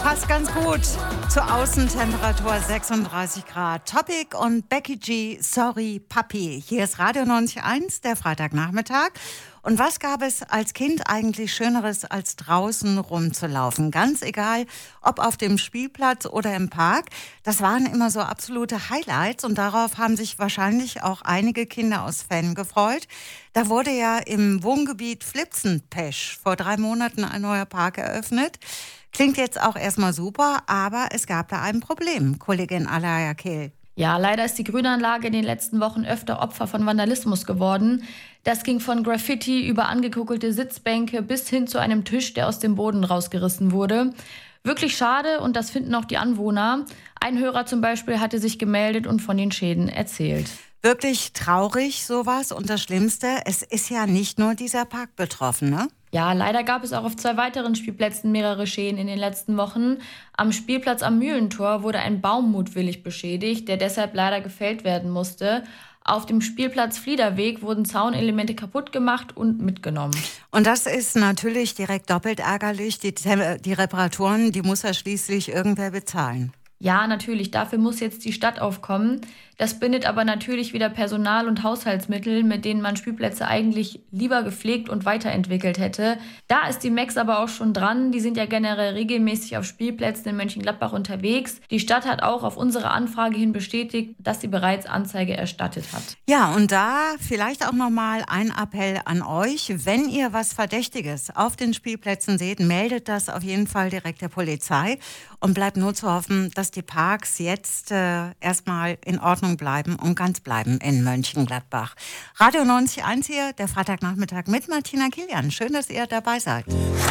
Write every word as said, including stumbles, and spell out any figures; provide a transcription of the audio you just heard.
Passt ganz gut zur Außentemperatur sechsunddreißig Grad. Topic und Becky G, Sorry Papi. Hier ist Radio neunzig Komma eins, der Freitagnachmittag. Und was gab es als Kind eigentlich Schöneres, als draußen rumzulaufen? Ganz egal, ob auf dem Spielplatz oder im Park. Das waren immer so absolute Highlights und darauf haben sich wahrscheinlich auch einige Kinder aus Venn gefreut. Da wurde ja im Wohngebiet Flipsenpesch vor drei Monaten ein neuer Park eröffnet. Klingt jetzt auch erstmal super, aber es gab da ein Problem, Kollegin Alaya Kehl. Ja, leider ist die Grünanlage in den letzten Wochen öfter Opfer von Vandalismus geworden. Das ging von Graffiti über angekugelte Sitzbänke bis hin zu einem Tisch, der aus dem Boden rausgerissen wurde. Wirklich schade und das finden auch die Anwohner. Ein Hörer zum Beispiel hatte sich gemeldet und von den Schäden erzählt. Wirklich traurig sowas und das Schlimmste, es ist ja nicht nur dieser Park betroffen, ne? Ja, leider gab es auch auf zwei weiteren Spielplätzen mehrere Schäden in den letzten Wochen. Am Spielplatz am Mühlentor wurde ein Baum mutwillig beschädigt, der deshalb leider gefällt werden musste. Auf dem Spielplatz Fliederweg wurden Zaunelemente kaputt gemacht und mitgenommen. Und das ist natürlich direkt doppelt ärgerlich. Die, die Reparaturen, die muss ja schließlich irgendwer bezahlen. Ja, natürlich, dafür muss jetzt die Stadt aufkommen. Das bindet aber natürlich wieder Personal und Haushaltsmittel, mit denen man Spielplätze eigentlich lieber gepflegt und weiterentwickelt hätte. Da ist die M E X aber auch schon dran. Die sind ja generell regelmäßig auf Spielplätzen in Mönchengladbach unterwegs. Die Stadt hat auch auf unsere Anfrage hin bestätigt, dass sie bereits Anzeige erstattet hat. Ja, und da vielleicht auch nochmal ein Appell an euch. Wenn ihr was Verdächtiges auf den Spielplätzen seht, meldet das auf jeden Fall direkt der Polizei. Und bleibt nur zu hoffen, dass die Parks jetzt äh, erstmal in Ordnung bleiben und ganz bleiben in Mönchengladbach. Radio neunzig Komma eins hier, der Freitagnachmittag mit Martina Kilian. Schön, dass ihr dabei seid.